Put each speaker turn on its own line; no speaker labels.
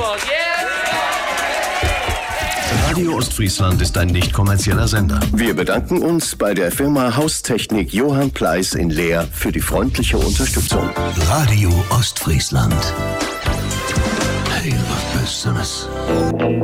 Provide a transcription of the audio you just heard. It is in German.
Radio Ostfriesland ist ein nicht kommerzieller Sender.
Wir bedanken uns bei der Firma Haustechnik Johann Pleiss in Leer für die freundliche Unterstützung.
Radio Ostfriesland. Hey, was Besseres.